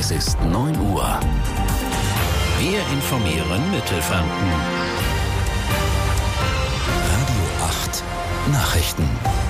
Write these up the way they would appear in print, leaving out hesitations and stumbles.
Es ist 9 Uhr. Wir informieren Mittelfranken. Radio 8 Nachrichten.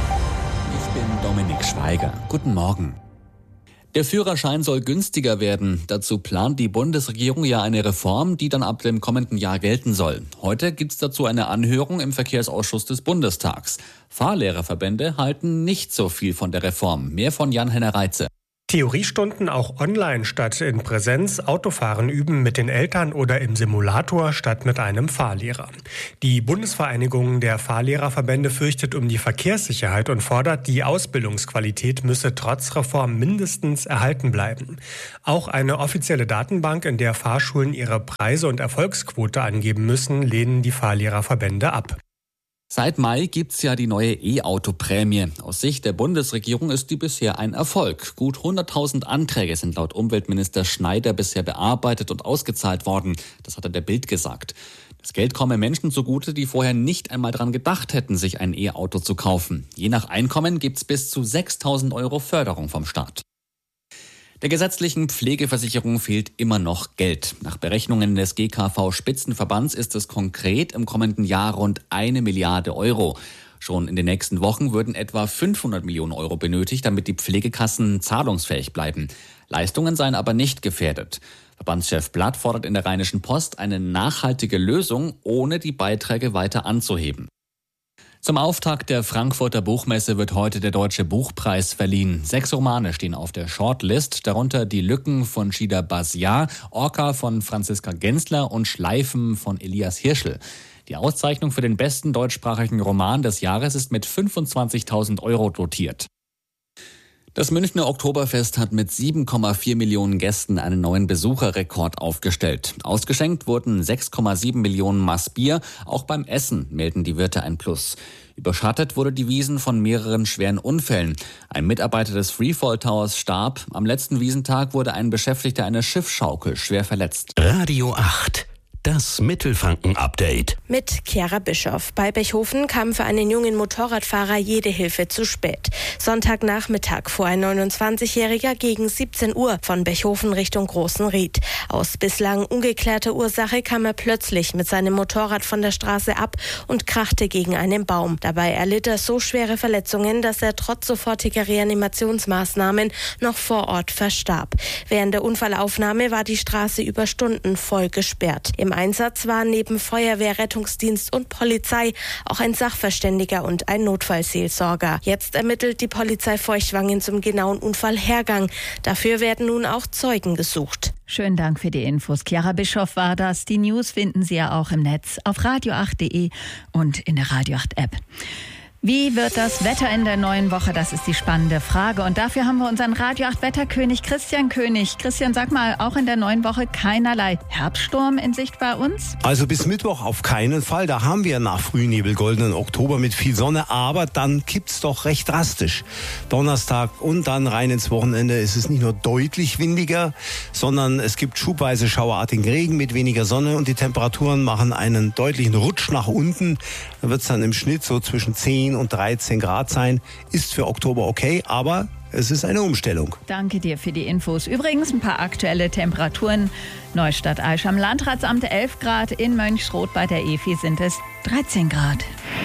Ich bin Dominik Schweiger. Guten Morgen. Der Führerschein soll günstiger werden. Dazu plant die Bundesregierung ja eine Reform, die dann ab dem kommenden Jahr gelten soll. Heute gibt's dazu eine Anhörung im Verkehrsausschuss des Bundestags. Fahrlehrerverbände halten nicht so viel von der Reform. Mehr von Jan-Henner Reitze. Theoriestunden auch online statt in Präsenz, Autofahren üben mit den Eltern oder im Simulator statt mit einem Fahrlehrer. Die Bundesvereinigung der Fahrlehrerverbände fürchtet um die Verkehrssicherheit und fordert, die Ausbildungsqualität müsse trotz Reform mindestens erhalten bleiben. Auch eine offizielle Datenbank, in der Fahrschulen ihre Preise und Erfolgsquote angeben müssen, lehnen die Fahrlehrerverbände ab. Seit Mai gibt's ja die neue E-Auto-Prämie. Aus Sicht der Bundesregierung ist die bisher ein Erfolg. Gut 100.000 Anträge sind laut Umweltminister Schneider bisher bearbeitet und ausgezahlt worden. Das hat er der Bild gesagt. Das Geld komme Menschen zugute, die vorher nicht einmal daran gedacht hätten, sich ein E-Auto zu kaufen. Je nach Einkommen gibt's bis zu 6.000 € Förderung vom Staat. Der gesetzlichen Pflegeversicherung fehlt immer noch Geld. Nach Berechnungen des GKV-Spitzenverbands ist es konkret im kommenden Jahr rund 1 Milliarde €. Schon in den nächsten Wochen würden etwa 500 Millionen € benötigt, damit die Pflegekassen zahlungsfähig bleiben. Leistungen seien aber nicht gefährdet. Verbandschef Blatt fordert in der Rheinischen Post eine nachhaltige Lösung, ohne die Beiträge weiter anzuheben. Zum Auftakt der Frankfurter Buchmesse wird heute der Deutsche Buchpreis verliehen. 6 Romane stehen auf der Shortlist, darunter Die Lücken von Shida Basiar, Orca von Franziska Gensler und Schleifen von Elias Hirschl. Die Auszeichnung für den besten deutschsprachigen Roman des Jahres ist mit 25.000 € dotiert. Das Münchner Oktoberfest hat mit 7,4 Millionen Gästen einen neuen Besucherrekord aufgestellt. Ausgeschenkt wurden 6,7 Millionen Maß Bier. Auch beim Essen melden die Wirte ein Plus. Überschattet wurde die Wiesn von mehreren schweren Unfällen. Ein Mitarbeiter des Freefall Towers starb. Am letzten Wiesntag wurde ein Beschäftigter einer Schiffsschaukel schwer verletzt. Radio 8. Das Mittelfranken-Update. Mit Chiara Bischoff. Bei Bechhofen kam für einen jungen Motorradfahrer jede Hilfe zu spät. Sonntagnachmittag fuhr ein 29-Jähriger gegen 17 Uhr von Bechhofen Richtung Großenried. Aus bislang ungeklärter Ursache kam er plötzlich mit seinem Motorrad von der Straße ab und krachte gegen einen Baum. Dabei erlitt er so schwere Verletzungen, dass er trotz sofortiger Reanimationsmaßnahmen noch vor Ort verstarb. Während der Unfallaufnahme war die Straße über Stunden voll gesperrt. Im Einsatz waren neben Feuerwehr, Rettungsdienst und Polizei auch ein Sachverständiger und ein Notfallseelsorger. Jetzt ermittelt die Polizei Feuchtwangen zum genauen Unfallhergang. Dafür werden nun auch Zeugen gesucht. Schönen Dank für die Infos. Chiara Bischoff war das. Die News finden Sie ja auch im Netz auf radio8.de und in der Radio 8 App. Wie wird das Wetter in der neuen Woche? Das ist die spannende Frage. Und dafür haben wir unseren Radio 8 Wetterkönig Christian König. Christian, sag mal, auch in der neuen Woche keinerlei Herbststurm in Sicht bei uns? Also bis Mittwoch auf keinen Fall. Da haben wir nach Frühnebel goldenen Oktober mit viel Sonne. Aber dann kippt's doch recht drastisch. Donnerstag und dann rein ins Wochenende ist es nicht nur deutlich windiger, sondern es gibt schubweise schauerartigen Regen mit weniger Sonne. Und die Temperaturen machen einen deutlichen Rutsch nach unten. Da wird's dann im Schnitt so zwischen 10 und 13 Grad sein. Ist für Oktober okay, aber es ist eine Umstellung. Danke dir für die Infos. Übrigens ein paar aktuelle Temperaturen. Neustadt-Aisch am Landratsamt 11 Grad, in Mönchsroth bei der EFI sind es 13 Grad.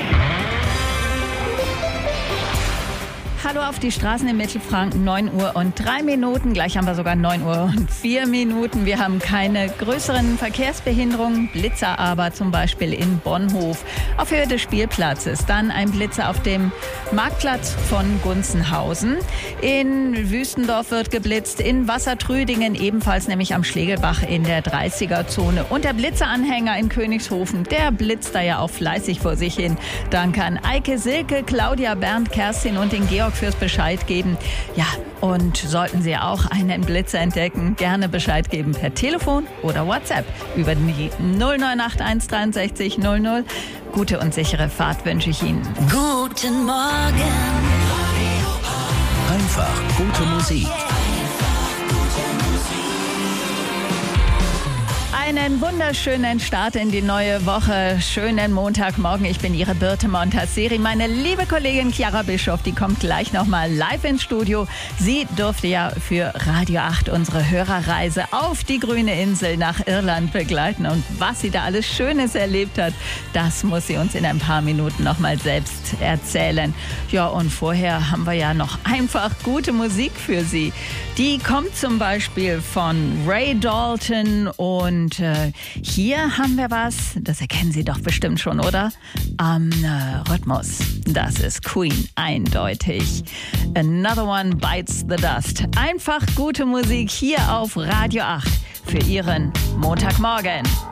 Hallo auf die Straßen in Mittelfranken, 9 Uhr und 3 Minuten. Gleich haben wir sogar 9 Uhr und 4 Minuten. Wir haben keine größeren Verkehrsbehinderungen. Blitzer aber zum Beispiel in Bonhof auf Höhe des Spielplatzes. Dann ein Blitzer auf dem Marktplatz von Gunzenhausen. In Wüstendorf wird geblitzt, in Wassertrüdingen ebenfalls, nämlich am Schlegelbach in der 30er-Zone. Und der Blitzeranhänger in Königshofen, der blitzt da ja auch fleißig vor sich hin. Danke an Eike, Silke, Claudia, Bernd, Kerstin und den Georg fürs Bescheid geben. Ja, und sollten Sie auch einen Blitzer entdecken, gerne Bescheid geben per Telefon oder WhatsApp über die 0981 63 00. Gute und sichere Fahrt wünsche ich Ihnen. Guten Morgen. Einfach gute Musik. Einen wunderschönen Start in die neue Woche. Schönen Montagmorgen. Ich bin Ihre Birte Montasseri. Meine liebe Kollegin Chiara Bischoff, die kommt gleich nochmal live ins Studio. Sie durfte ja für Radio 8 unsere Hörerreise auf die grüne Insel nach Irland begleiten. Und was sie da alles Schönes erlebt hat, das muss sie uns in ein paar Minuten nochmal selbst erzählen. Ja, und vorher haben wir ja noch einfach gute Musik für Sie. Die kommt zum Beispiel von Ray Dalton und hier haben wir was, das erkennen Sie doch bestimmt schon, oder? Am Rhythmus. Das ist Queen, eindeutig. Another One Bites the Dust. Einfach gute Musik hier auf Radio 8 für Ihren Montagmorgen.